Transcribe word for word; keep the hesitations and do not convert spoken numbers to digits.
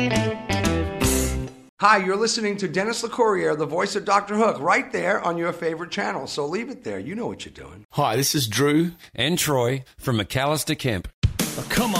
Hi, you're listening to Dennis LeCourrier, the voice of Doctor Hook, right there on your favorite channel. So leave it there. You know what you're doing. Hi, this is Drew and Troy from McAllister Kemp. Oh, come